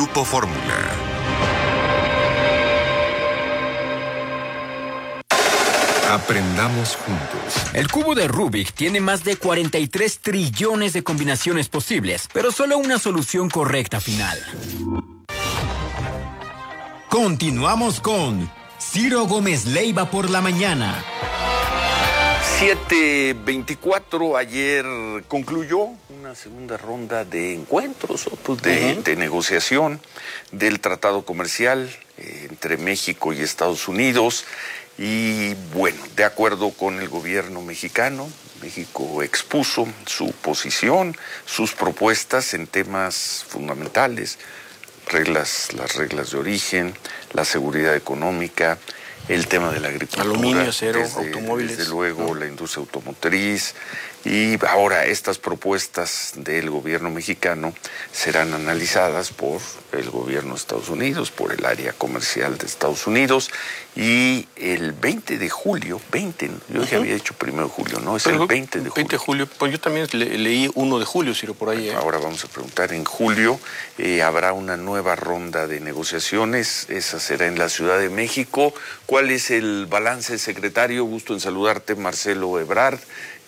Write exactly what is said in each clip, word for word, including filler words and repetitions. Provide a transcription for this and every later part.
Grupo Fórmula. Aprendamos juntos. El cubo de Rubik tiene más de cuarenta y tres trillones de combinaciones posibles, pero solo una solución correcta final. Continuamos con Ciro Gómez Leiva por la mañana. siete veinticuatro, ayer concluyó una segunda ronda de encuentros, pues de, uh-huh. de negociación del tratado comercial eh, entre México y Estados Unidos. Y bueno, de acuerdo con el gobierno mexicano, México expuso su posición, sus propuestas en temas fundamentales, reglas, las reglas de origen, la seguridad económica, el tema de la agricultura, aluminio, acero, desde, automóviles, desde luego ¿no? La industria automotriz, y ahora estas propuestas del gobierno mexicano serán analizadas por el gobierno de Estados Unidos, por el área comercial de Estados Unidos, y el veinte de julio, veinte, yo uh-huh. había dicho primero de julio, ¿no? Es Pero el veinte de julio. veinte de julio, pues yo también le, leí uno de julio, Ciro, por ahí. Bueno, ¿eh? Ahora vamos a preguntar, en julio eh, habrá una nueva ronda de negociaciones, esa será en la Ciudad de México. ¿Cuál es el balance, secretario? Gusto en saludarte, Marcelo Ebrard.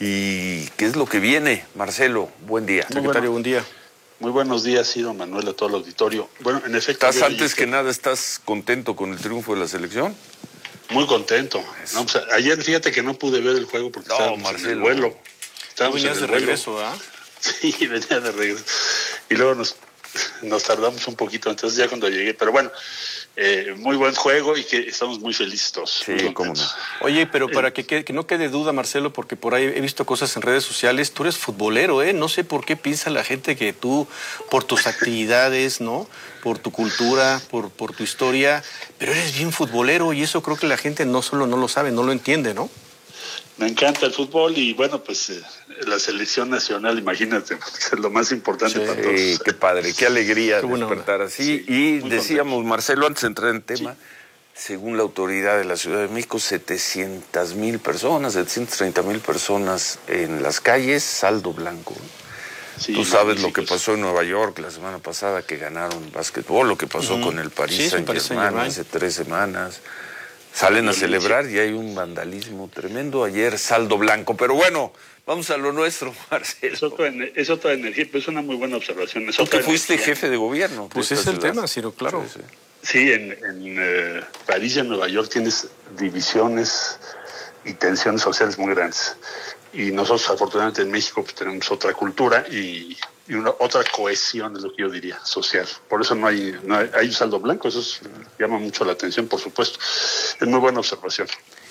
¿Y qué es lo que viene, Marcelo? Buen día. Muy Secretario, bueno. buen día. Muy buenos días, Ciro, Manuel, a todo el auditorio. Bueno, en efecto... ¿Estás antes que nada, estás contento con el triunfo de la selección? Muy contento. No, pues, ayer fíjate que no pude ver el juego porque no, estábamos Marcelo. en el vuelo. Estábamos venías en el de regreso, ¿ah? ¿eh? Sí, venía de regreso. Y luego nos, nos tardamos un poquito, entonces ya cuando llegué, pero bueno... Eh, muy buen juego y que estamos muy felices todos. Sí, cómo no. Oye, pero para que, que, que no quede duda, Marcelo, porque por ahí he visto cosas en redes sociales, tú eres futbolero, ¿eh? No sé por qué piensa la gente que tú, por tus actividades, ¿no? Por tu cultura, por, por tu historia, pero eres bien futbolero y eso creo que la gente no solo no lo sabe, no lo entiende, ¿no? Me encanta el fútbol y bueno, pues eh, la selección nacional, imagínate, es lo más importante sí, para todos. Sí, qué padre, qué alegría qué despertar así. Sí, y decíamos, contento. Marcelo, antes de entrar en tema, sí. según la autoridad de la Ciudad de México, setecientas mil personas, setecientas treinta mil personas en las calles, saldo blanco. Sí, Tú sabes lo que pasó en Nueva York la semana pasada, que ganaron básquetbol, lo que pasó uh-huh. con el París sí, Saint-Germain hace tres semanas. Salen a celebrar y hay un vandalismo tremendo. Ayer saldo blanco, pero bueno, vamos a lo nuestro, Marcelo. Es otra, es otra energía, pero es una muy buena observación. Es Tú que fuiste energía. jefe de gobierno. Pues es el ciudad. tema, Ciro, claro. Sí, sí. sí en, en uh, París y en Nueva York tienes divisiones y tensiones sociales muy grandes. Y nosotros, afortunadamente, en México pues, tenemos otra cultura y, y una, otra cohesión, es lo que yo diría, social. Por eso no hay, no hay, hay un saldo blanco, eso es, llama mucho la atención, por supuesto. Es muy buena observación.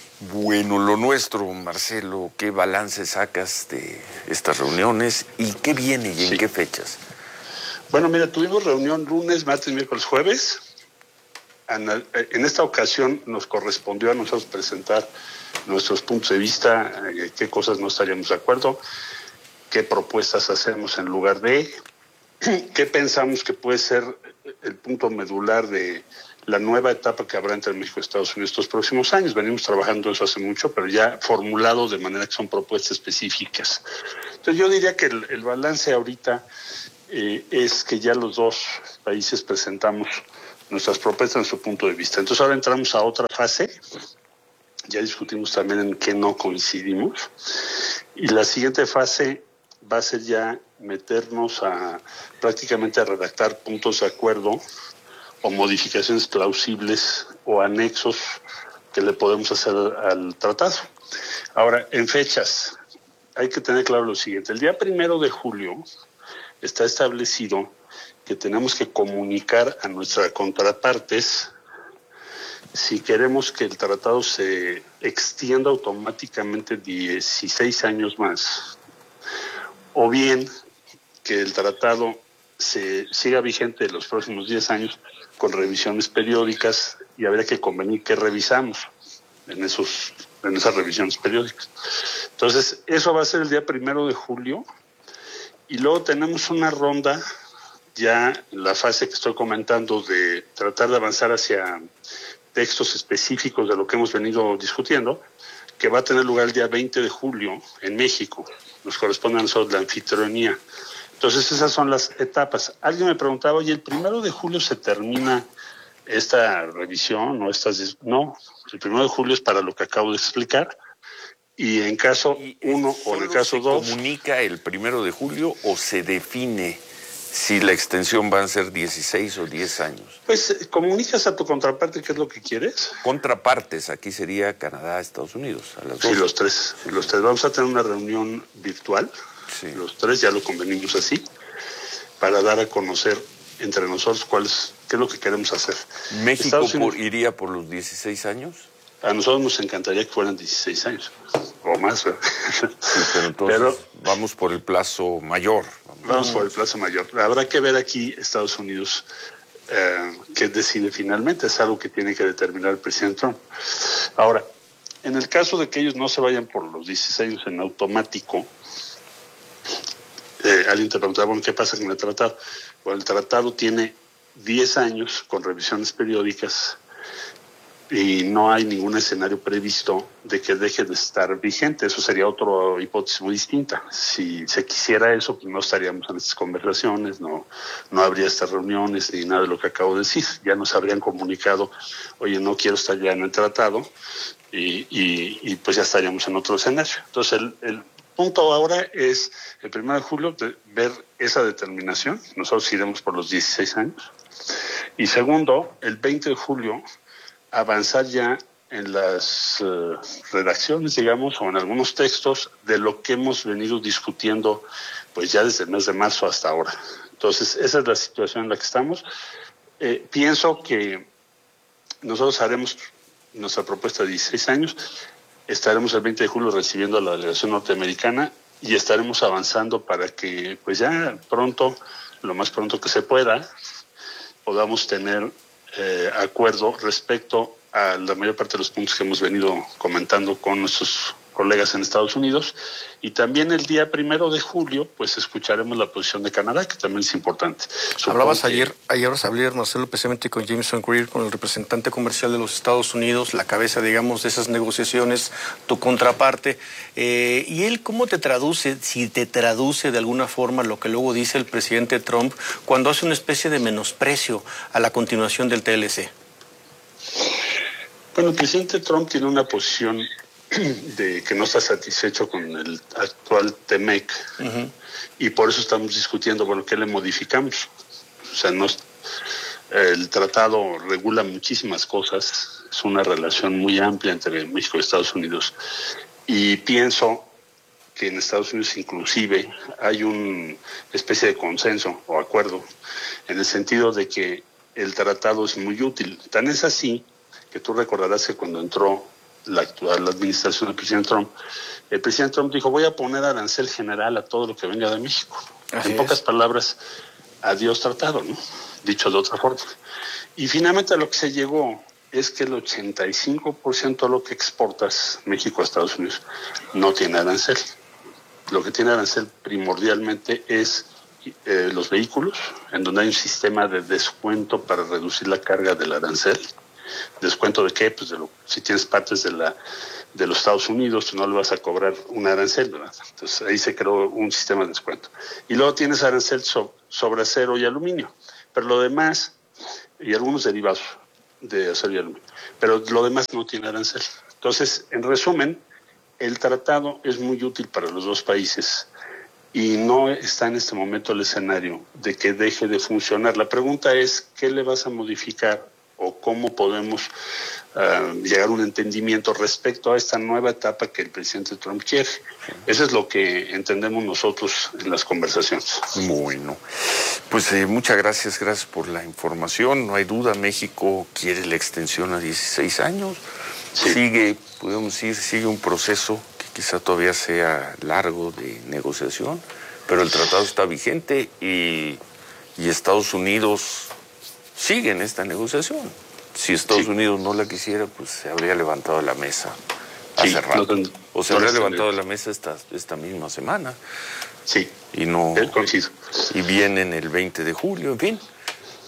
Bueno, lo nuestro, Marcelo, ¿qué balance sacas de estas reuniones y qué viene y en sí. qué fechas? Bueno, mira, tuvimos reunión lunes, martes, miércoles, jueves. En esta ocasión nos correspondió a nosotros presentar nuestros puntos de vista, eh, qué cosas no estaríamos de acuerdo, qué propuestas hacemos en lugar de, qué pensamos que puede ser el punto medular de la nueva etapa que habrá entre México y Estados Unidos estos próximos años. Venimos trabajando eso hace mucho, pero ya formulado de manera que son propuestas específicas. Entonces yo diría que el, el balance ahorita eh, es que ya los dos países presentamos nuestras propuestas en su punto de vista. Entonces ahora entramos a otra fase. Ya discutimos también en qué no coincidimos. Y la siguiente fase va a ser ya meternos a prácticamente a redactar puntos de acuerdo o modificaciones plausibles o anexos que le podemos hacer al tratado. Ahora, en fechas, hay que tener claro lo siguiente. El día primero de julio está establecido que tenemos que comunicar a nuestras contrapartes si queremos que el tratado se extienda automáticamente dieciséis años más, o bien que el tratado se siga vigente los próximos diez años con revisiones periódicas y habría que convenir que revisamos en esos en esas revisiones periódicas. Entonces, eso va a ser el día primero de julio y luego tenemos una ronda ya en la fase que estoy comentando de tratar de avanzar hacia textos específicos de lo que hemos venido discutiendo, que va a tener lugar el día veinte de julio en México. Nos corresponde a nosotros la anfitrionía Entonces esas son las etapas. Alguien me preguntaba, oye, ¿el primero de julio se termina esta revisión o estas...? No, el primero de julio es para lo que acabo de explicar. Y en caso uno o en el caso dos... ¿Se comunica el primero de julio o se define si la extensión van a ser dieciséis o diez años? Pues comunicas a tu contraparte qué es lo que quieres. Contrapartes, aquí sería Canadá, Estados Unidos. A las sí, los tres, los tres. Vamos a tener una reunión virtual, sí. Los tres, ya lo convenimos así, para dar a conocer entre nosotros cuál es, qué es lo que queremos hacer. ¿México por, iría por los dieciséis años? A nosotros nos encantaría que fueran dieciséis años, o más. ¿verdad? Sí, pero entonces pero, vamos por el plazo mayor. Vamos. vamos por el plazo mayor. Habrá que ver aquí Estados Unidos eh, qué decide finalmente. Es algo que tiene que determinar el presidente Trump. Ahora, en el caso de que ellos no se vayan por los dieciséis años en automático, eh, alguien te preguntaba, bueno, ¿qué pasa con el tratado? Bueno, el tratado tiene diez años con revisiones periódicas y no hay ningún escenario previsto de que deje de estar vigente. Eso sería otra hipótesis muy distinta. Si se quisiera eso, pues no estaríamos en estas conversaciones, no, no habría estas reuniones ni nada de lo que acabo de decir. Ya nos habrían comunicado, oye, no quiero estar ya en el tratado, y, y, y pues ya estaríamos en otro escenario. Entonces, el, el punto ahora es, el primero de julio, de ver esa determinación. Nosotros iremos por los dieciséis años. Y segundo, el veinte de julio, avanzar ya en las uh, redacciones, digamos, o en algunos textos de lo que hemos venido discutiendo pues ya desde el mes de marzo hasta ahora. Entonces, esa es la situación en la que estamos. Eh, pienso que nosotros haremos nuestra propuesta de dieciséis años, estaremos el veinte de julio recibiendo a la delegación norteamericana y estaremos avanzando para que pues ya pronto, lo más pronto que se pueda, podamos tener Eh, acuerdo respecto a la mayor parte de los puntos que hemos venido comentando con nuestros colegas en Estados Unidos, y también el día primero de julio pues escucharemos la posición de Canadá, que también es importante. Supongo Hablabas que... ayer, ayer ayer, Marcelo, especialmente con Jameson Greer, con el representante comercial de los Estados Unidos, la cabeza, digamos, de esas negociaciones, tu contraparte, eh, y él, ¿cómo te traduce, si te traduce de alguna forma lo que luego dice el presidente Trump cuando hace una especie de menosprecio a la continuación del T L C? Bueno, el presidente Trump tiene una posición de que no está satisfecho con el actual T M E C, uh-huh. Y por eso estamos discutiendo, bueno, ¿qué le modificamos? O sea, no, el tratado regula muchísimas cosas, es una relación muy amplia entre México y Estados Unidos, y pienso que en Estados Unidos inclusive hay una especie de consenso o acuerdo en el sentido de que el tratado es muy útil. Tan es así que tú recordarás que cuando entró la actual administración del presidente Trump, el presidente Trump dijo, voy a poner arancel general a todo lo que venga de México. Así en pocas es. palabras, adiós tratado, ¿no? Dicho de otra forma. Y finalmente a lo que se llegó es que el ochenta y cinco por ciento de lo que exportas México a Estados Unidos no tiene arancel. Lo que tiene arancel primordialmente es eh, los vehículos, en donde hay un sistema de descuento para reducir la carga del arancel. ¿Descuento de qué? Pues de lo, si tienes partes de la de los Estados Unidos, no le vas a cobrar un arancel, ¿verdad? Entonces ahí se creó un sistema de descuento. Y luego tienes arancel so, sobre acero y aluminio. Pero lo demás, y algunos derivados de acero y aluminio, pero lo demás no tiene arancel. Entonces, en resumen, el tratado es muy útil para los dos países y no está en este momento el escenario de que deje de funcionar. La pregunta es, ¿qué le vas a modificar o cómo podemos uh, llegar a un entendimiento respecto a esta nueva etapa que el presidente Trump quiere? Eso es lo que entendemos nosotros en las conversaciones. Bueno, pues eh, muchas gracias, gracias por la información. No hay duda, México quiere la extensión a dieciséis años. Sí. Sigue, podemos decir, sigue un proceso que quizá todavía sea largo de negociación, pero el tratado está vigente y, y Estados Unidos sigue en esta negociación. Si Estados sí. Unidos no la quisiera, pues se habría levantado de la mesa hace sí, rato. No, o se no habría levantado de la mesa esta, esta misma semana. Sí. Y no. Es conciso. Y viene en el veinte de julio, en fin.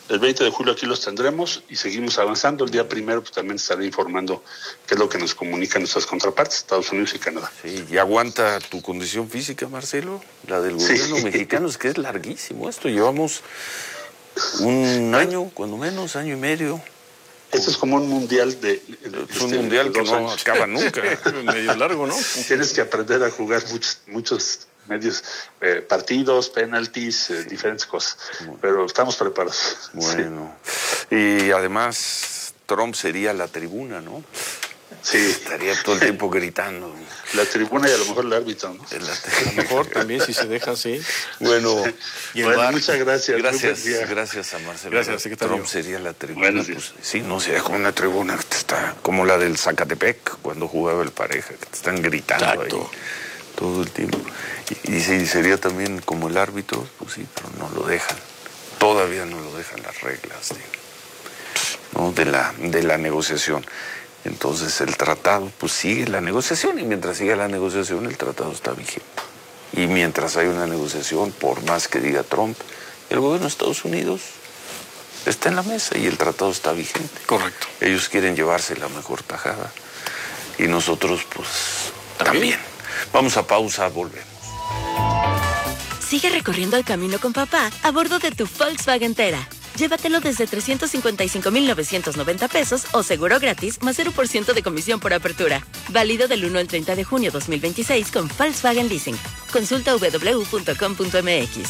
El veinte de julio aquí los tendremos y seguimos avanzando. El día primero pues también estaré informando qué es lo que nos comunican nuestras contrapartes, Estados Unidos y Canadá. Sí, ¿y aguanta tu condición física, Marcelo? La del gobierno sí. mexicano, es que es larguísimo esto. Llevamos un año, cuando menos, año y medio. Esto es como un mundial de... de es un este, mundial que no años. acaba nunca. Medio largo, ¿no? Tienes que aprender a jugar muchos, muchos medios, eh, partidos, penaltis, eh, diferentes cosas. Bueno. Pero estamos preparados. Bueno. Sí. Y además, Trump sería la tribuna, ¿no? Sí. Estaría todo el tiempo gritando. La tribuna y a lo mejor el árbitro, ¿no? El, a lo mejor también, si se deja así. Bueno, y el bueno bar. Muchas gracias. Gracias, gracias a Marcelo. Gracias, secretario. Trump sería la tribuna. Pues, sí, no sería como una tribuna que está como la del Zacatepec cuando jugaba el Pareja, que te están gritando Exacto. ahí todo el tiempo. Y, y sí, sería también como el árbitro, pues sí, pero no lo dejan. Todavía no lo dejan las reglas de, ¿no? de, la, de la negociación. Entonces el tratado, pues sigue la negociación y mientras siga la negociación el tratado está vigente. Y mientras hay una negociación, por más que diga Trump, el gobierno de Estados Unidos está en la mesa y el tratado está vigente. Correcto. Ellos quieren llevarse la mejor tajada y nosotros pues también. también. Vamos a pausa, volvemos. Sigue recorriendo el camino con papá a bordo de tu Volkswagen Tera. Llévatelo desde trescientos cincuenta y cinco mil novecientos noventa pesos o seguro gratis más cero por ciento de comisión por apertura. Válido del uno al treinta de junio dos mil veintiséis con Volkswagen Leasing. Consulta doble u doble u doble u punto com punto m x.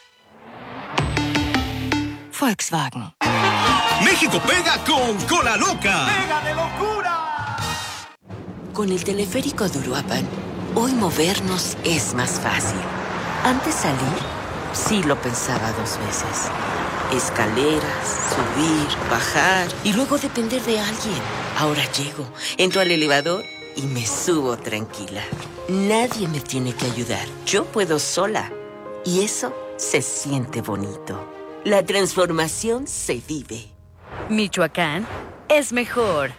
Volkswagen. México pega con Cola Loca. ¡Pega de locura! Con el teleférico de Uruapan, hoy movernos es más fácil. Antes salir, sí lo pensaba dos veces. Escaleras, subir, bajar y luego depender de alguien. Ahora llego, entro al elevador y me subo tranquila. Nadie me tiene que ayudar. Yo puedo sola. Y eso se siente bonito. La transformación se vive. Michoacán es mejor.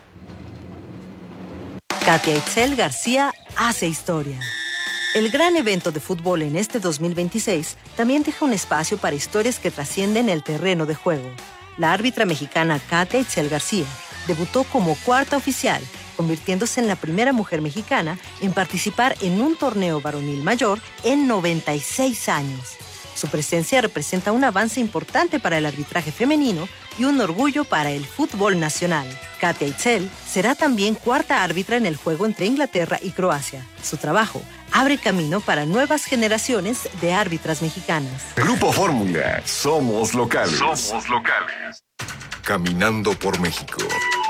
Katia Itzel García hace historia. El gran evento de fútbol en este dos mil veintiséis también deja un espacio para historias que trascienden el terreno de juego. La árbitra mexicana Katia Itzel García debutó como cuarta oficial, convirtiéndose en la primera mujer mexicana en participar en un torneo varonil mayor en noventa y seis años. Su presencia representa un avance importante para el arbitraje femenino y un orgullo para el fútbol nacional. Katia Itzel será también cuarta árbitra en el juego entre Inglaterra y Croacia. Su trabajo abre camino para nuevas generaciones de árbitras mexicanas. Grupo Fórmula, somos locales. Somos locales. Caminando por México.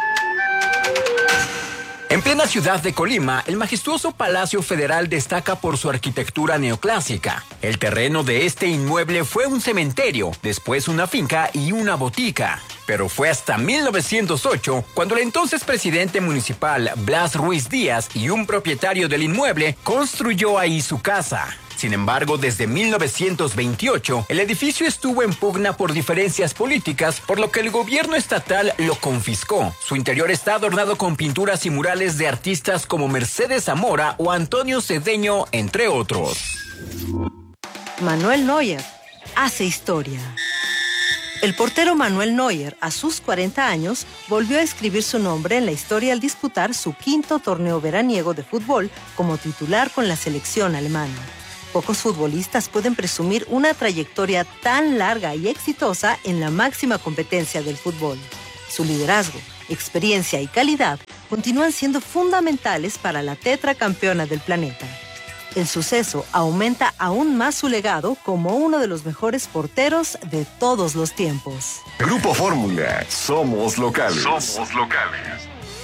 En plena ciudad de Colima, el majestuoso Palacio Federal destaca por su arquitectura neoclásica. El terreno de este inmueble fue un cementerio, después una finca y una botica. Pero fue hasta mil novecientos ocho cuando el entonces presidente municipal Blas Ruiz Díaz y un propietario del inmueble construyó ahí su casa. Sin embargo, desde mil novecientos veintiocho, el edificio estuvo en pugna por diferencias políticas, por lo que el gobierno estatal lo confiscó. Su interior está adornado con pinturas y murales de artistas como Mercedes Zamora o Antonio Cedeño, entre otros. Manuel Neuer hace historia. El portero Manuel Neuer, a sus cuarenta años, volvió a escribir su nombre en la historia al disputar su quinto torneo veraniego de fútbol como titular con la selección alemana. Pocos futbolistas pueden presumir una trayectoria tan larga y exitosa en la máxima competencia del fútbol. Su liderazgo, experiencia y calidad continúan siendo fundamentales para la tetracampeona del planeta. El suceso aumenta aún más su legado como uno de los mejores porteros de todos los tiempos. Grupo Fórmula, somos locales. Somos locales.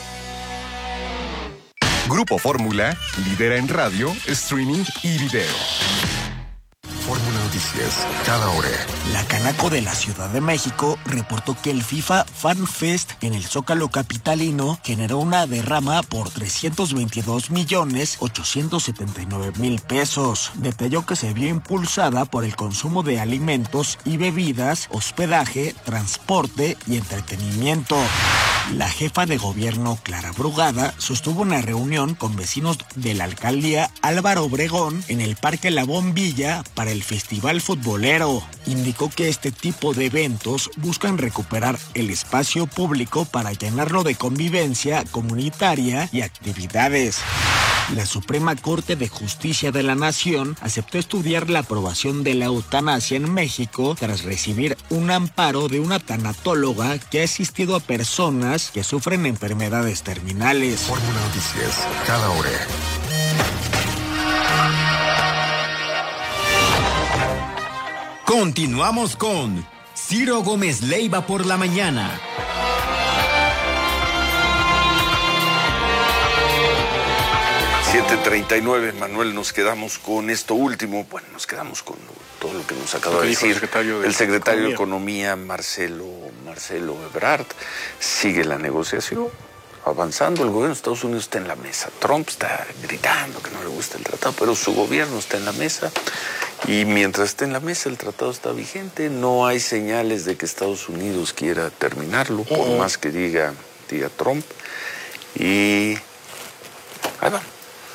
Grupo Fórmula lidera en radio, streaming y video. Fórmula Noticias, cada hora. La Canaco de la Ciudad de México reportó que el FIFA Fan Fest en el Zócalo capitalino generó una derrama por trescientos veintidós millones ochocientos setenta y nueve mil pesos. Detalló que se vio impulsada por el consumo de alimentos y bebidas, hospedaje, transporte y entretenimiento. La jefa de gobierno, Clara Brugada, sostuvo una reunión con vecinos de la alcaldía Álvaro Obregón en el Parque La Bombilla para el Festival Futbolero. Indicó que este tipo de eventos buscan recuperar el espacio público para llenarlo de convivencia comunitaria y actividades. La Suprema Corte de Justicia de la Nación aceptó estudiar la aprobación de la eutanasia en México tras recibir un amparo de una tanatóloga que ha asistido a personas que sufren enfermedades terminales. Fórmula Noticias, cada hora. Continuamos con Ciro Gómez Leiva por la mañana. siete treinta y nueve, Manuel, nos quedamos con esto último. Bueno, nos quedamos con todo lo que nos acaba de decir el secretario de, el secretario de Economía, Marcelo, Marcelo Ebrard. Sigue la negociación, avanzando. El gobierno de Estados Unidos está en la mesa. Trump está gritando que no le gusta el tratado, pero su gobierno está en la mesa. Y mientras esté en la mesa, el tratado está vigente. No hay señales de que Estados Unidos quiera terminarlo, por uh-huh. más que diga, diga Trump. Y ahí va.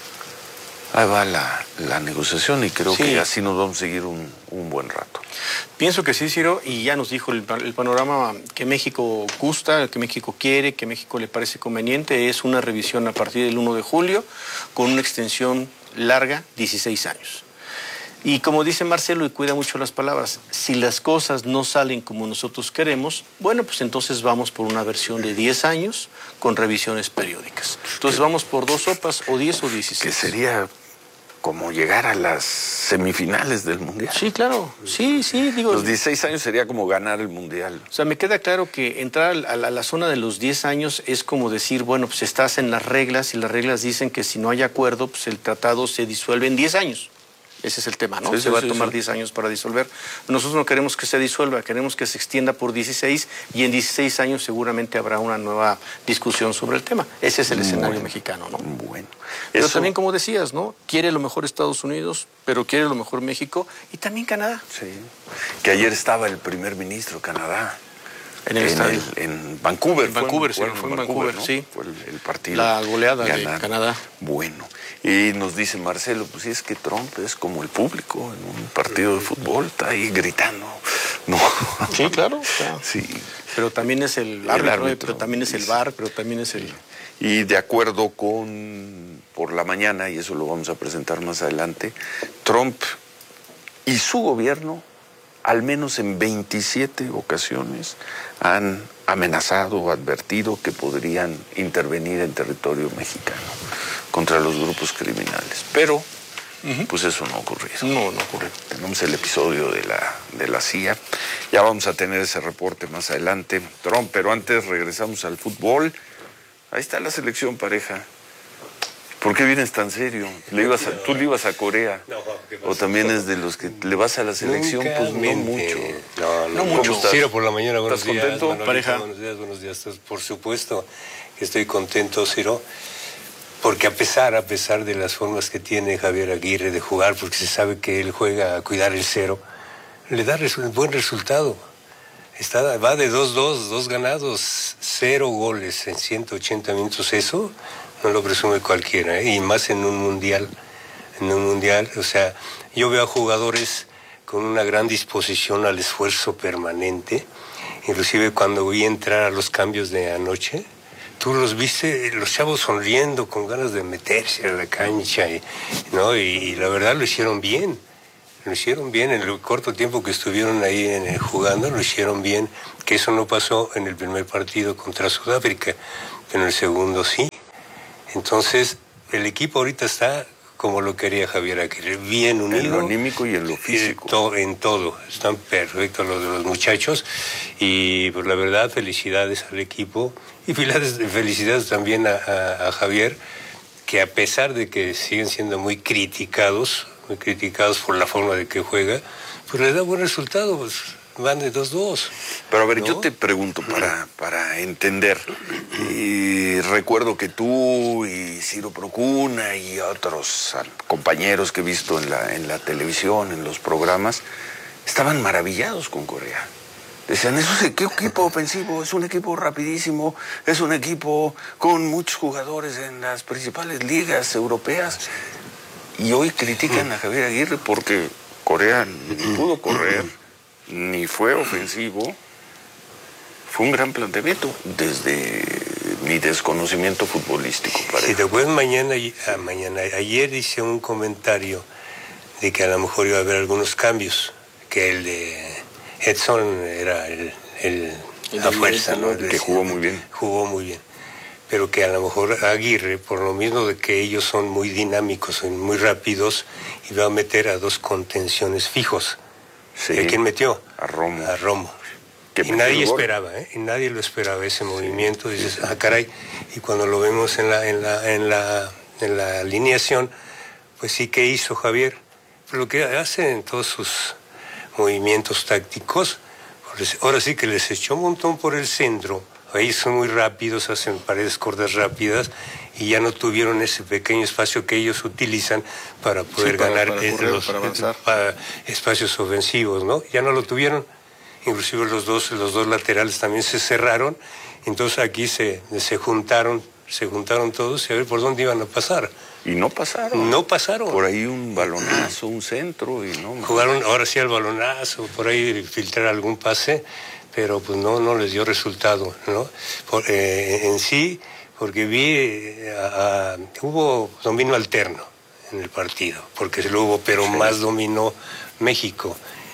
Ahí va la, la negociación y creo sí. que así nos vamos a seguir un, un buen rato. Pienso que sí, Ciro, y ya nos dijo el, el panorama que México gusta, que México quiere, que México le parece conveniente, es una revisión a partir del primero de julio con una extensión larga, dieciséis años. Y como dice Marcelo, y cuida mucho las palabras, si las cosas no salen como nosotros queremos, bueno, pues entonces vamos por una versión de diez años con revisiones periódicas. Entonces vamos por dos sopas, o diez o dieciséis. Que sería como llegar a las semifinales del Mundial. Sí, claro, sí, sí. Digo, los dieciséis años sería como ganar el Mundial. O sea, me queda claro que entrar a la, a la zona de los diez años es como decir, bueno, pues estás en las reglas y las reglas dicen que si no hay acuerdo, pues el tratado se disuelve en diez años. Ese es el tema, ¿no? Sí, se sí, va a tomar sí, diez sí. años para disolver. Nosotros no queremos que se disuelva, queremos que se extienda por dieciséis y en dieciséis años seguramente habrá una nueva discusión sobre el tema. Ese es el escenario bueno, mexicano, ¿no? Bueno. Pero Eso... también, como decías, ¿no? Quiere lo mejor Estados Unidos, pero quiere lo mejor México y también Canadá. Sí. Que ayer estaba el primer ministro de Canadá. En el en, el, en Vancouver. En Vancouver, fue, sí, fue en Vancouver, ¿no? sí. Fue el, el partido. La goleada ganar. de Canadá. Bueno. Y nos dice Marcelo, pues sí, es que Trump es como el público en un partido de fútbol, está ahí gritando. No. Sí, claro. claro. Sí. Pero también es el árbitro, el árbitro pero también es el V A R, pero también es el... Y de acuerdo con, por la mañana, y eso lo vamos a presentar más adelante, Trump y su gobierno, al menos en veintisiete ocasiones, han amenazado o advertido que podrían intervenir en territorio mexicano contra los grupos criminales. Pero, uh-huh. pues eso no ocurrió. No, no ocurrió. Tenemos el episodio de la, de la C I A. Ya vamos a tener ese reporte más adelante, Trump. Pero antes regresamos al fútbol. Ahí está la selección pareja. ¿Por qué vienes tan serio? ¿Le ibas a, ¿Tú le ibas a Corea? No, ¿o también es de los que le vas a la selección? Nunca pues no mucho. No, no, no mucho. Ciro por la mañana, buenos días. ¿Estás contento, pareja? Buenos días, buenos días. Por supuesto que estoy contento, Ciro. Porque a pesar, a pesar de las formas que tiene Javier Aguirre de jugar, porque se sabe que él juega a cuidar el cero, le da resu- buen resultado. Está, va de dos dos, dos ganados, cero goles en ciento ochenta minutos. Eso no lo presume cualquiera, ¿eh? Y más en un mundial. En un mundial, o sea, yo veo a jugadores con una gran disposición al esfuerzo permanente. Inclusive cuando vi entrar a los cambios de anoche, tú los viste, los chavos sonriendo, con ganas de meterse a la cancha, y, ¿no? Y, y la verdad lo hicieron bien, lo hicieron bien en el corto tiempo que estuvieron ahí en el, jugando, lo hicieron bien, que eso no pasó en el primer partido contra Sudáfrica, pero en el segundo sí. Entonces, el equipo ahorita está como lo quería Javier Aguirre, bien unido. En lo anímico y en lo físico. To, en todo, están perfectos los de los muchachos, y pues la verdad, felicidades al equipo, y felicidades también a, a, a Javier, que a pesar de que siguen siendo muy criticados, muy criticados por la forma de que juega, pues le da buen resultado, pues van de dos dos. Pero a ver, ¿no? Yo te pregunto para, para entender, y recuerdo que tú y Ciro Procuna y otros compañeros que he visto en la, en la televisión, en los programas, estaban maravillados con Corea. Decían, eso es qué equipo ofensivo, es un equipo rapidísimo, es un equipo con muchos jugadores en las principales ligas europeas. Y hoy critican a Javier Aguirre porque Corea ni pudo correr, ni fue ofensivo. Fue un gran planteamiento desde mi desconocimiento futbolístico. Si después mañana, a mañana, ayer hice un comentario de que a lo mejor iba a haber algunos cambios, que el de Edson era el, el, el la fuerza, ¿no? Que jugó muy bien. Jugó muy bien. Pero que a lo mejor Aguirre, por lo mismo de que ellos son muy dinámicos, son muy rápidos, iba a meter a dos contenciones fijos. Sí. ¿Y a quién metió? A Romo. A Romo. Y nadie esperaba, ¿eh? Y nadie lo esperaba ese movimiento. Sí. Dices, ah, caray. Y cuando lo vemos en la, en la, en la, en la alineación, pues sí, ¿qué hizo Javier? Lo que hace en todos sus movimientos tácticos, pues ahora sí que les echó un montón por el centro. Ahí son muy rápidos, hacen paredes cortas rápidas y ya no tuvieron ese pequeño espacio que ellos utilizan para poder sí, para, ganar para correr, los para avanzar. Para espacios ofensivos, ¿no? Ya no lo tuvieron. Inclusive los dos, los dos laterales también se cerraron. Entonces aquí se, se juntaron, se juntaron todos y a ver por dónde iban a pasar. Y no pasaron. No pasaron. Por ahí un balonazo, un centro y no. Jugaron ahora sí al balonazo, por ahí filtrar algún pase, pero pues no, no les dio resultado, ¿no? Por, eh, en sí, porque vi, eh, a, a, hubo dominio alterno en el partido, porque se lo hubo, pero sí. Más dominó México.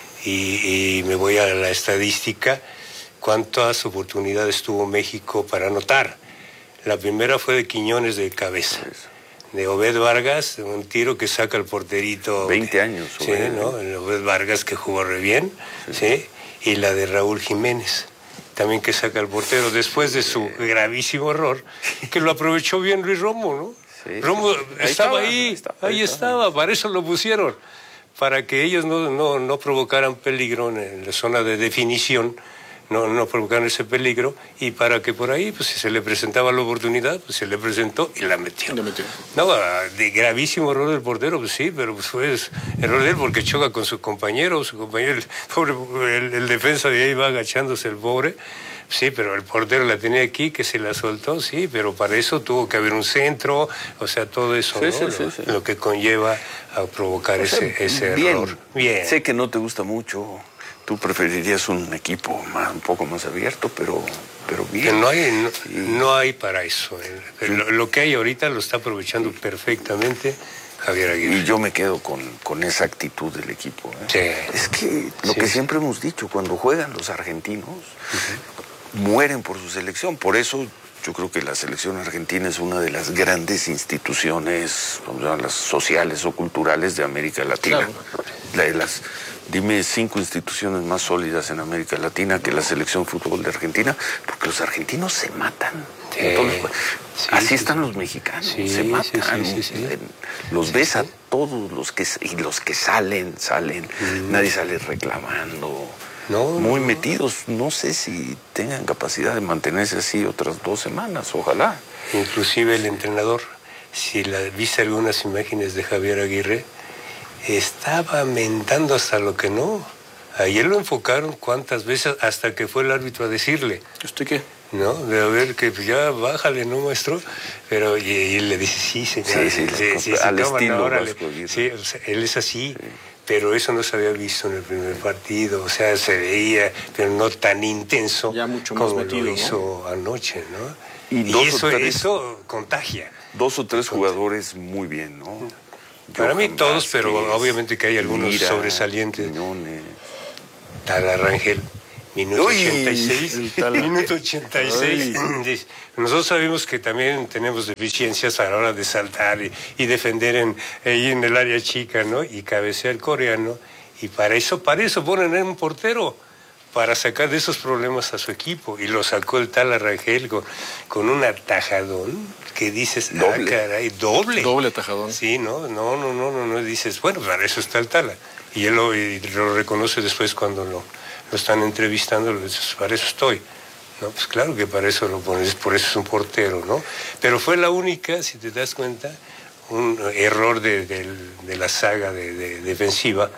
Y, y me voy a la estadística, ¿cuántas oportunidades tuvo México para anotar? La primera fue de Quiñones de cabeza. De Obed Vargas, un tiro que saca el porterito. veinte años. Sí, Obed, ¿no? El Obed Vargas que jugó re bien, sí. ¿sí? Y la de Raúl Jiménez, también que saca el portero, después de su gravísimo error, que lo aprovechó bien Luis Romo, ¿no? Sí, Romo sí. Ahí estaba, estaba ahí, ahí, estaba, ahí, ahí estaba. estaba, para eso lo pusieron, para que ellos no, no, no provocaran peligro en la zona de definición, no, no provocaron ese peligro, y para que por ahí, pues si se le presentaba la oportunidad, pues se le presentó y la metió. La metió. No, de gravísimo error del portero, pues sí, pero pues fue error de él porque choca con su compañero, su compañero, el, pobre, el, el defensa de ahí va agachándose el pobre, sí, pero el portero la tenía aquí, que se la soltó, sí, pero para eso tuvo que haber un centro, o sea, todo eso, sí, ¿no? sí, lo, sí, sí. lo que conlleva a provocar o sea, ese, ese bien, error. Bien. Sé que no te gusta mucho. Tú preferirías un equipo más, un poco más abierto, pero, pero bien. No hay, no, sí. no hay para eso. Lo, lo que hay ahorita lo está aprovechando perfectamente Javier Aguirre. Y yo me quedo con, con esa actitud del equipo. ¿eh? Sí. Es que lo sí. que siempre hemos dicho, cuando juegan los argentinos, uh-huh. mueren por su selección. Por eso yo creo que la selección argentina es una de las grandes instituciones, vamos a las sociales o culturales de América Latina. Claro. La de las... Dime cinco instituciones más sólidas en América Latina que la selección de fútbol de Argentina, porque los argentinos se matan. Sí, los, sí, así sí, están sí. los mexicanos, sí, se matan. Sí, sí, sí, sí. Los sí, ves sí. a todos los que y los que salen, salen. Mm. Nadie sale reclamando. No, muy no. metidos. No sé si tengan capacidad de mantenerse así otras dos semanas, ojalá. Inclusive el entrenador, si la, viste algunas imágenes de Javier Aguirre, estaba mentando hasta lo que no. Ayer lo enfocaron cuántas veces hasta que fue el árbitro a decirle. ¿Usted qué? No, de a ver que pues ya bájale, ¿no, maestro? Pero y, y él le dice, sí, señor. Sí, sí, sí, sí, sí al sí, estilo ahora le, sí, o sea, él es así, sí. Pero eso no se había visto en el primer partido. O sea, se veía, pero no tan intenso ya mucho más como metido, lo hizo ¿no? anoche, ¿no? Y, y dos eso, o tres, eso contagia. Dos o tres jugadores muy bien, ¿no? Para Johan mí todos, Vázquez, pero obviamente que hay algunos Mira, sobresalientes. Quiñones. Tala Rangel, minuto Uy, ochenta y seis. Minuto ochenta y seis. Uy. Nosotros sabemos que también tenemos deficiencias a la hora de saltar y, y defender en, ahí en el área chica, ¿no? Y cabecear coreano. Y para eso, para eso ponen en un portero, para sacar de esos problemas a su equipo. Y lo sacó el Tala Rangel con, con un atajadón que dices, doble. Ah, caray, doble. Doble atajadón. Sí, no, no, no, no, no, no, dices, bueno, para eso está el Tala. Y él lo, y lo reconoce después cuando lo, lo están entrevistando, lo dices, para eso estoy. No, pues claro que para eso lo pones, por eso es un portero, ¿no? Pero fue la única, si te das cuenta, un error de, de, de la saga de, de defensiva,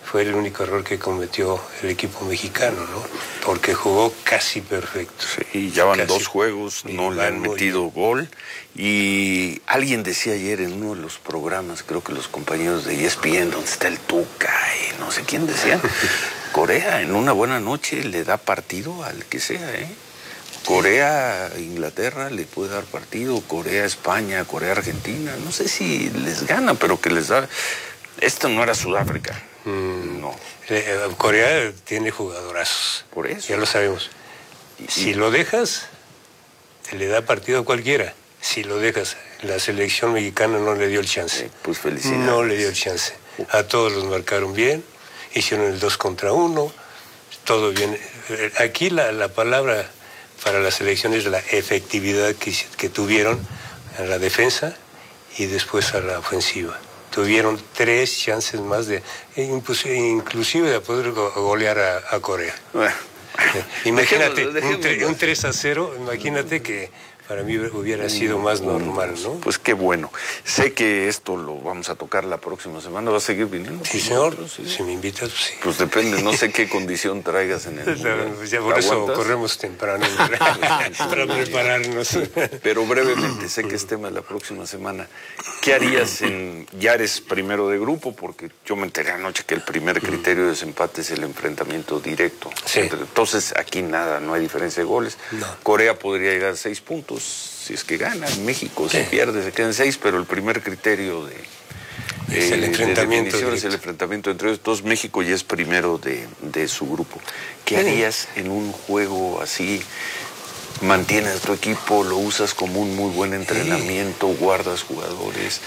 fue el único error que cometió el equipo mexicano, ¿no? Porque jugó casi perfecto. Sí, ya van casi. dos juegos, no le han metido gol. Y alguien decía ayer en uno de los programas, creo que los compañeros de E S P N, donde está el Tuca y no sé quién decía, Corea en una buena noche le da partido al que sea, ¿eh? Corea, Inglaterra le puede dar partido, Corea, España, Corea, Argentina, no sé si les gana, pero que les da... Esto no era Sudáfrica, mm. no. Eh, Corea tiene jugadorazos. Por eso. Ya lo sabemos. Y, si y... lo dejas, te le da partido a cualquiera. Si lo dejas, la selección mexicana no le dio el chance. Eh, pues felicidades. No le dio el chance. A todos los marcaron bien, hicieron el dos contra uno, todo bien. Aquí la, la palabra para la selección es la efectividad que, que tuvieron en la defensa y después a la ofensiva. Tuvieron tres chances más de, inclusive de poder golear a, a Corea. Bueno, imagínate, dejémoslo, dejémoslo. Un, un tres a cero, imagínate que para mí hubiera sido más normal, ¿no? Pues qué bueno. Sé que esto lo vamos a tocar la próxima semana. ¿Va a seguir viniendo? Sí, señor. ¿Sí? Si me invitas, pues sí. Pues depende. No sé qué condición traigas en el... No, pues ya por eso aguantas? Corremos temprano para prepararnos. Pero brevemente, sé que es tema de la próxima semana. ¿Qué harías en... Ya eres primero de grupo, porque yo me enteré anoche que el primer criterio de desempate es el enfrentamiento directo. Sí. Entonces, aquí nada, no hay diferencia de goles. No. Corea podría llegar a seis puntos. Si es que gana, México se pierde, se quedan seis, pero el primer criterio de, de, es el enfrentamiento de definición es el enfrentamiento entre ellos. Entonces México ya es primero de, de su grupo. ¿Qué harías en un juego así? ¿Mantienes tu equipo? ¿Lo usas como un muy buen entrenamiento? ¿Guardas jugadores?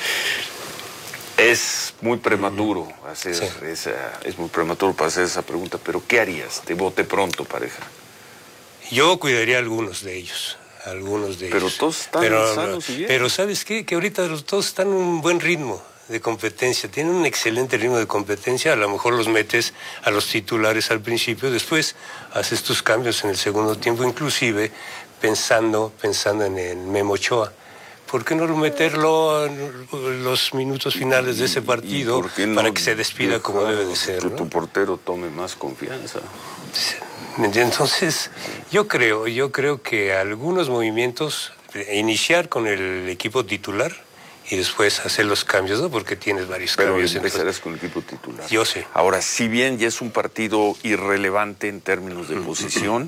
Es muy prematuro hacer sí. esa, es muy prematuro para hacer esa pregunta, pero ¿qué harías de bote pronto, pareja? Yo cuidaría a algunos de ellos. Algunos de pero ellos. todos están pero, sanos y bien. Pero ¿sabes qué? Que ahorita todos están en un buen ritmo de competencia, tienen un excelente ritmo de competencia, a lo mejor los metes a los titulares al principio, después haces tus cambios en el segundo tiempo, inclusive pensando, pensando en el Memo Ochoa. ¿Por qué no meterlo en los minutos finales de ese partido no, para que se despida como debe de ser? Que ¿no? tu portero tome más confianza. Entonces, yo creo, yo creo que algunos movimientos, iniciar con el equipo titular y después hacer los cambios, ¿no? Porque tienes varios Pero cambios. Pero empezarás con el equipo titular. Yo sé. Ahora, si bien ya es un partido irrelevante en términos de posición,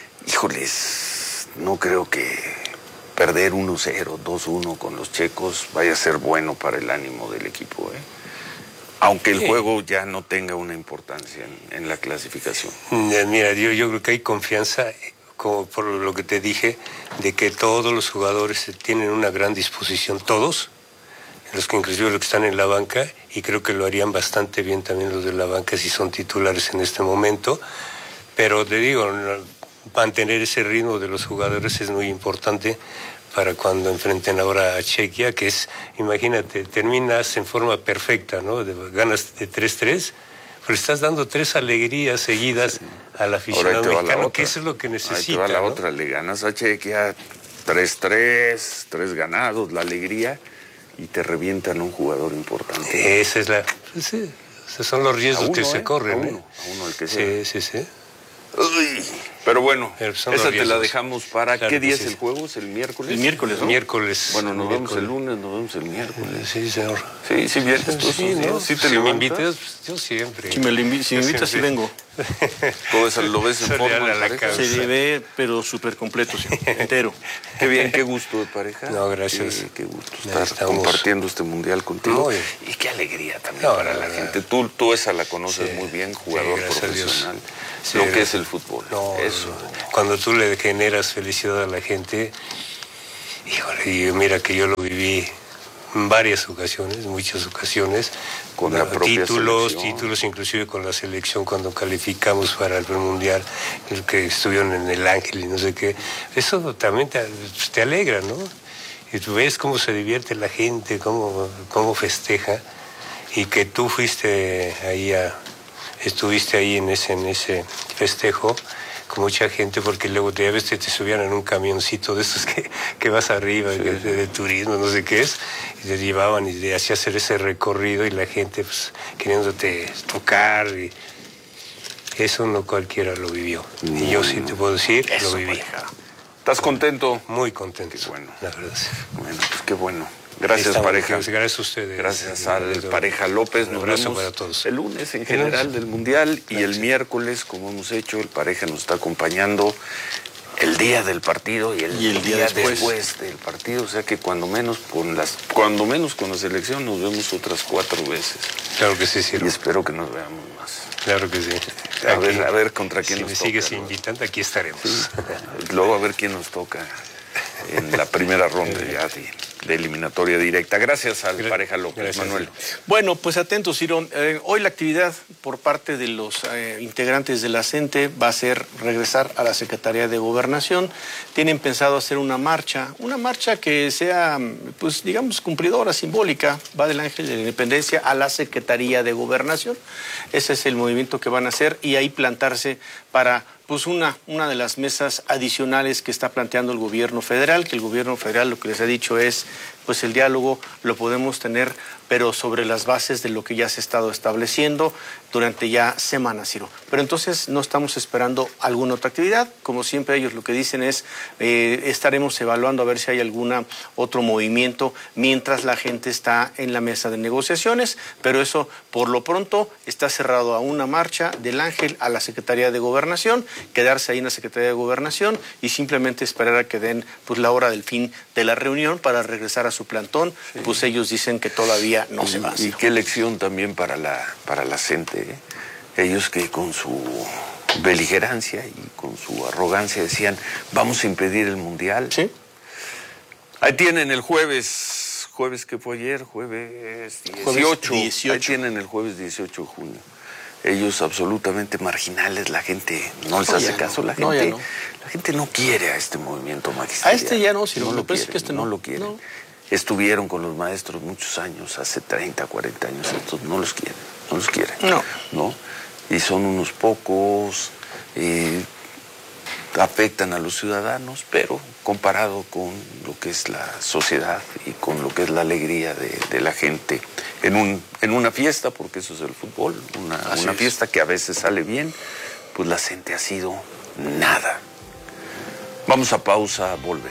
híjoles, no creo que perder uno cero, dos uno con los checos vaya a ser bueno para el ánimo del equipo, ¿eh? Aunque el sí. juego ya no tenga una importancia en, en la clasificación. Mira, yo, yo creo que hay confianza, como por lo que te dije, de que todos los jugadores tienen una gran disposición, todos, los que inclusive los que están en la banca, y creo que lo harían bastante bien también los de la banca si son titulares en este momento. Pero te digo, mantener ese ritmo de los jugadores es muy importante para cuando enfrenten ahora a Chequia, que es, imagínate, terminas en forma perfecta, ¿no? De, ganas de tres tres, pero estás dando tres alegrías seguidas sí. al aficionado mexicano, que eso es lo que necesita. Ahí te va la ¿no? otra, le ganas a Chequia tres tres, tres ganados, la alegría, y te revientan un jugador importante. Esa es la... Sí, esos son los riesgos uno, que ¿eh? se corren. A uno, ¿eh? a uno el que sea. Sí, sí, sí. Uy, pero bueno, esa te la dejamos para... Claro, ¿qué día es el juego? ¿Es el miércoles? El miércoles, ¿no? Miércoles. Bueno, nos miércoles. vemos el lunes, nos vemos el miércoles. Sí, señor. Sí, sí, vienes tú. Sí, ¿no? ¿Sí te si levantas? me invitas, pues, yo siempre. Si me, invi si me invitas, sí vengo. Todo eso lo ves en forma de pareja. Se ve, pero súper completo, sí, entero. Qué bien, qué gusto de pareja. No, gracias. Qué, qué gusto estar Estamos... compartiendo este mundial contigo. No, y qué alegría también no, para no, la no, gente. Tú, tú esa la conoces sí, muy bien, jugador sí, profesional. Sí, lo que es el fútbol. No, eso. Cuando tú le generas felicidad a la gente, híjole, y mira que yo lo viví en varias ocasiones, muchas ocasiones, con la propia títulos, selección. títulos inclusive con la selección cuando calificamos para el mundial, que estuvieron en el Ángel y no sé qué. Eso también te, te alegra, ¿no? Y tú ves cómo se divierte la gente, cómo, cómo festeja, y que tú fuiste ahí a, estuviste ahí en ese, en ese festejo, con mucha gente, porque luego te, a veces te subían en un camioncito de esos que, que vas arriba, sí. de, de turismo, no sé qué es, y te llevaban y te hacías hacer ese recorrido y la gente pues queriéndote tocar, y eso no cualquiera lo vivió. No, y yo sí te puedo decir, eso, lo viví. Pareja. ¿Estás contento? Muy contento. Qué bueno. La verdad. Bueno, pues qué bueno. Gracias, Estamos, pareja. Gracias a ustedes. Gracias al pareja López. Nos vemos para todos. El lunes en general del Mundial y el miércoles, como hemos hecho, el pareja nos está acompañando el día del partido y el, y el día, día después. después del partido. O sea que cuando menos con las, cuando menos con la selección nos vemos otras cuatro veces. Claro que sí, sí. Y espero que nos veamos más. Claro que sí. A, aquí, ver, a ver contra quién si nos me toca. Si me sigues ¿no? invitando, aquí estaremos. Sí. Luego a ver quién nos toca en la primera ronda ya de, de eliminatoria directa. Gracias al Gracias. pareja López. Gracias, Manuel. Bueno, pues atentos, Ciro. Eh, hoy la actividad por parte de los eh, integrantes de la CENTE va a ser regresar a la Secretaría de Gobernación. Tienen pensado hacer una marcha, una marcha que sea, pues digamos, cumplidora, simbólica. Va del Ángel de la Independencia a la Secretaría de Gobernación. Ese es el movimiento que van a hacer y ahí plantarse para... pues una, una de las mesas adicionales que está planteando el gobierno federal, que el gobierno federal lo que les ha dicho es, pues el diálogo lo podemos tener, pero sobre las bases de lo que ya se ha estado estableciendo durante ya semanas, Ciro. Pero entonces no estamos esperando alguna otra actividad. Como siempre ellos lo que dicen es, eh, estaremos evaluando a ver si hay algún otro movimiento mientras la gente está en la mesa de negociaciones, pero eso por lo pronto está cerrado a una marcha del Ángel a la Secretaría de Gobernación, quedarse ahí en la Secretaría de Gobernación y simplemente esperar a que den pues la hora del fin de la reunión para regresar a su plantón. Sí. Pues ellos dicen que todavía no y, se va. Y qué lección también para la, para la CENTE, ¿eh? Ellos que con su beligerancia y con su arrogancia decían, vamos a impedir el Mundial. Sí. Ahí tienen el jueves, jueves que fue ayer, jueves dieciocho. Jueves dieciocho. Ahí tienen el jueves dieciocho de junio. Ellos absolutamente marginales, la gente no les no, hace caso, no. la gente no, no. la gente no quiere a este movimiento magisterial. A este ya no, si no, no lo quieren, que este no. no lo quieren. No. Estuvieron con los maestros muchos años, hace treinta, cuarenta años, estos no los quieren, no los quieren. No. ¿no? Y son unos pocos, eh, afectan a los ciudadanos, pero comparado con lo que es la sociedad y con lo que es la alegría de, de la gente en, un, en una fiesta, porque eso es el fútbol, una, una fiesta que a veces sale bien, pues la gente ha sido nada. Vamos a pausa, volvemos.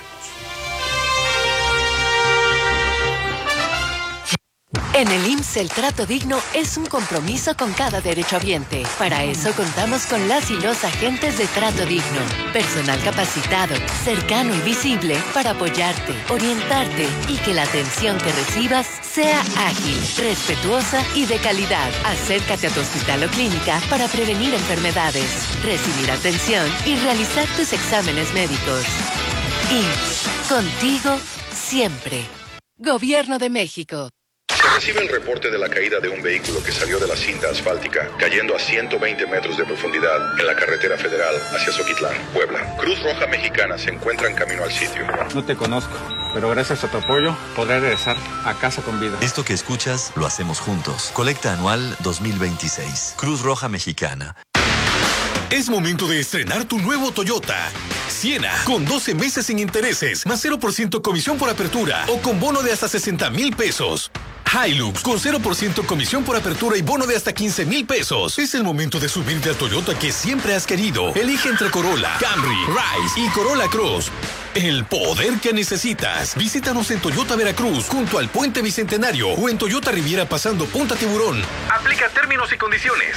En el I M S S el trato digno es un compromiso con cada derechohabiente. Para eso contamos con las y los agentes de Trato Digno. Personal capacitado, cercano y visible para apoyarte, orientarte y que la atención que recibas sea ágil, respetuosa y de calidad. Acércate a tu hospital o clínica para prevenir enfermedades, recibir atención y realizar tus exámenes médicos. I M S S, contigo siempre. Gobierno de México. Se recibe el reporte de la caída de un vehículo que salió de la cinta asfáltica, cayendo a ciento veinte metros de profundidad en la carretera federal hacia Zoquitlán, Puebla. Cruz Roja Mexicana se encuentra en camino al sitio. No te conozco, pero gracias a tu apoyo podré regresar a casa con vida. Esto que escuchas lo hacemos juntos. Colecta anual dos mil veintiséis. Cruz Roja Mexicana. Es momento de estrenar tu nuevo Toyota Siena, con doce meses sin intereses, más cero por ciento comisión por apertura o con bono de hasta sesenta mil pesos. Hilux, con cero por ciento comisión por apertura y bono de hasta quince mil pesos. Es el momento de subirte al Toyota que siempre has querido. Elige entre Corolla, Camry, Rise y Corolla Cross. El poder que necesitas. Visítanos en Toyota Veracruz, junto al Puente Bicentenario, o en Toyota Riviera pasando Punta Tiburón. Aplica términos y condiciones.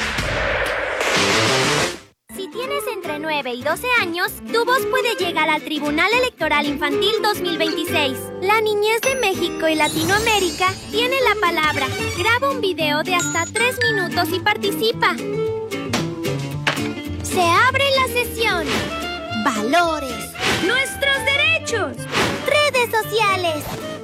Si tienes entre nueve y doce años, tu voz puede llegar al Tribunal Electoral Infantil dos mil veintiséis. La niñez de México y Latinoamérica tiene la palabra. Graba un video de hasta tres minutos y participa. Se abre la sesión. Valores. Nuestros derechos. Redes sociales.